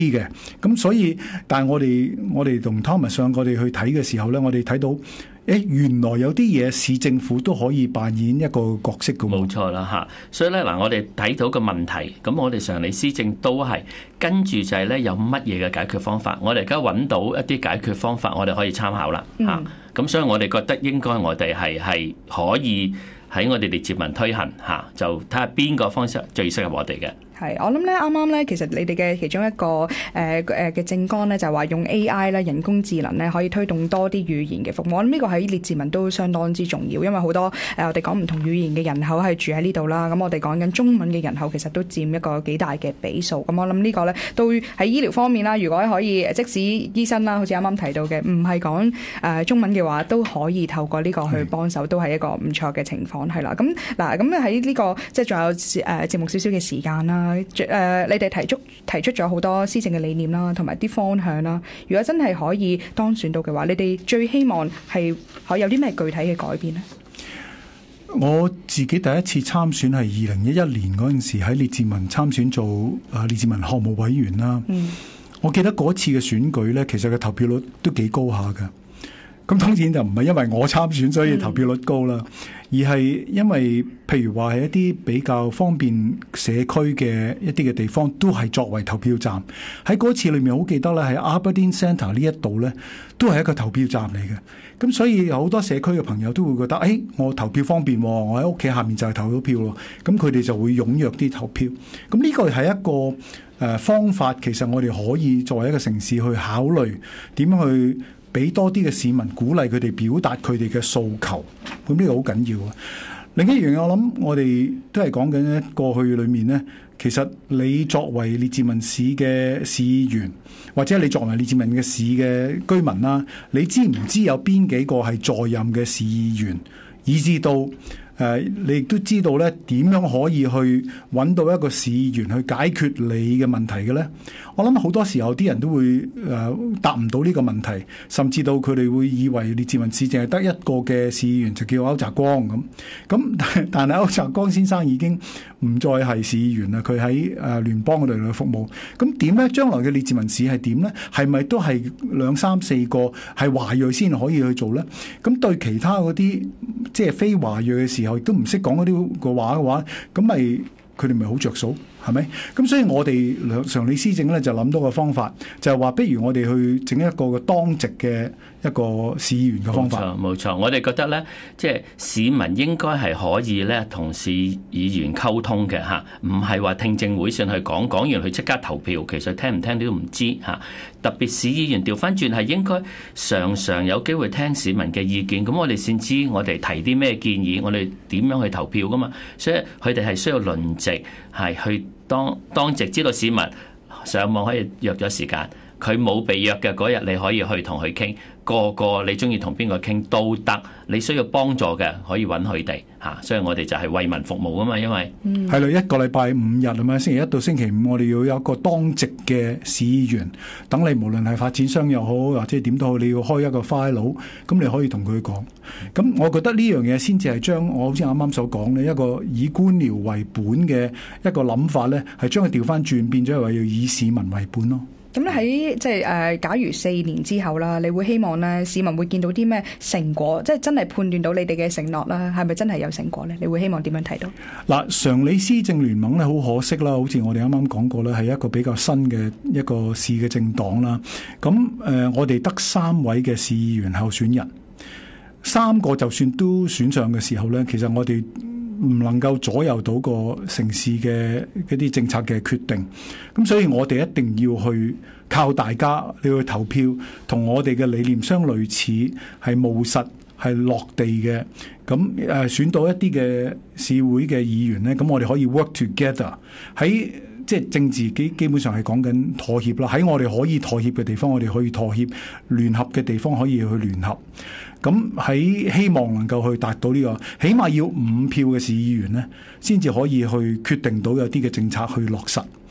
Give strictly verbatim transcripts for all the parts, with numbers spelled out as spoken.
嘅。咁所以，但係我哋我哋同 Thomas 上我哋去睇嘅時候咧，我哋睇到。誒，原來有啲嘢市政府都可以扮演一個角色㗎。 冇錯啦嚇，所以咧嗱，我哋睇到個問題，咁我哋常理施政都係跟住就係咧有乜嘢嘅解決方法，我哋而家揾到一啲解決方法，我哋可以參考啦嚇。咁、嗯、所以我哋覺得應該我哋係係可以喺我哋列治文推行嚇，就睇下邊個方式最適合我哋嘅。 係，我諗咧啱啱咧，其實你哋嘅其中一個誒誒嘅政綱咧，就係話用 A I 咧，人工智能咧，可以推動多啲語言嘅服務。我諗呢個喺列治文都相當之重要，因為好多誒、呃、我哋講唔同語言嘅人口係住喺呢度啦。咁我哋講緊中文嘅人口其實都佔一個幾大嘅比數。咁我諗呢個咧都喺醫療方面啦，如果可以，即使醫生啦，好似啱啱提到嘅，唔係講誒中文嘅話，都可以透過呢個去幫手，都係一個唔錯嘅情況係啦。咁嗱，咁喺呢個即係仲有誒、呃、節目少少嘅時間啦。誒、呃，你哋提出提出咗好多施政嘅理念啦，同埋啲方向啦。如果真係可以當選到嘅話，你哋最希望係可以有啲咩具體嘅改變呢？ 我自己第一次參選係二零一一年嗰陣時喺列治文參選做誒列治文學務委員啦。嗯，我記得嗰次嘅選舉咧，其實嘅投票率都幾高下㗎。咁當然就唔係因為我參選所以投票率高啦，而係因為譬如話係一啲比較方便社區嘅一啲嘅地方，都係作為投票站。喺嗰次裏面好記得咧，喺 Aberdeen Centre 呢一度咧，都係一個投票站嚟嘅。咁所以有好多社區嘅朋友都會覺得，誒、哎，我投票方便，我喺屋企下面就係投到票咯。咁佢哋就會踴躍啲投票。咁呢個係一個誒、呃、方法，其實我哋可以作為一個城市去考慮點樣去俾多啲嘅市民鼓勵佢哋表達佢哋嘅訴求，咁呢個好緊要啊！另一樣嘢，我諗我哋都係講緊咧，過去裏面呢，其實你作為列治文市嘅市議員，或者你作為列治文嘅市嘅居民啦，你知唔知有邊幾個係在任嘅市議員，以至到誒、呃，你亦都知道咧點樣可以去揾到一個市議員去解決你嘅問題嘅咧？我諗好多時候啲人都會誒、呃、答唔到呢個問題，甚至到佢哋會以為列治文市淨係得一個嘅市議員就叫區澤光咁。咁但係區澤光先生已經唔再係市議員啦，佢喺誒聯邦嗰度嚟服務。咁點咧？將來嘅列治文市係點咧？係咪都係兩三四個係華裔先可以去做咧？咁對其他嗰啲即係非華裔嘅時候，亦都唔識講嗰啲個話嘅話，咁咪佢哋咪好着數？係咪？咁所以我哋常理施政咧就諗到個方法，就係話，不如我哋去整一個嘅當值嘅一個市議員嘅方法。冇錯，冇錯。我哋覺得咧，即係市民應該係可以咧同市議員溝通嘅嚇，唔係話聽證會上去講，講完佢即刻投票，其實聽唔聽都唔知嚇。特別市議員調翻轉係應該常常有機會聽市民嘅意見，咁我哋先知我哋提啲咩建議，我哋點樣去投票噶嘛。所以佢哋係需要輪值，係去當當值，知道市民上網可以約咗時間，佢冇被約嘅嗰日，你可以去同佢傾。個個你中意同邊個傾都得，你需要幫助嘅可以揾佢哋嚇，所以我哋就係為民服務啊嘛，因為係啦、嗯，一個禮拜五日係咪？星期一到星期五，我哋要有一個當值嘅市議員，等你無論係發展商又好，或者點都好，你要開一個 file， 咁你可以同佢講。咁我覺得呢樣嘢先至係將我好似啱啱所講咧，一個以官僚為本嘅一個諗法咧，係將佢調翻轉，變咗係話要以市民為本咯。 咁咧喺即係誒，假如四年之後啦，你會希望咧市民會見到啲咩成果？即係真係判斷到你哋嘅承諾啦，係咪真係有成果咧？你會希望點樣睇到？ 嗱，常理施政聯盟咧，好可惜啦，好似我哋啱啱講過咧，係一個比較新嘅一個市嘅政黨啦。咁誒、呃，我哋得三位嘅市議員候選人，三個就算都選上嘅時候咧，其實我哋唔能夠左右到個城市嘅一啲政策嘅決定，咁所以我哋一定要去靠大家，你去投票，同我哋嘅理念相類似，係務實，係落地嘅。咁誒選到一啲嘅市會嘅議員咧，咁我哋可以 work together 喺即係政治基基本上係講緊妥協啦。喺我哋可以妥協嘅地方，我哋可以妥協；聯合嘅地方可以去聯合。咁喺希望能夠去達到呢個，起碼要五票嘅市議員呢，先至可以去決定到有啲嘅政策去落實。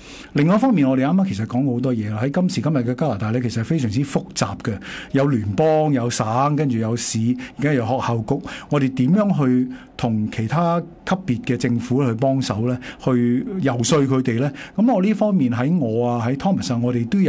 另外一方面，我哋啱啱其實講過好多嘢啦。喺今時今日嘅加拿大咧，其實係非常之複雜嘅，有聯邦、有省，跟住有市，而家有學校局。我哋點樣去同其他級別嘅政府去幫手咧，去游說佢哋咧？咁我呢方面喺我啊，喺 Thomas 啊，我哋都有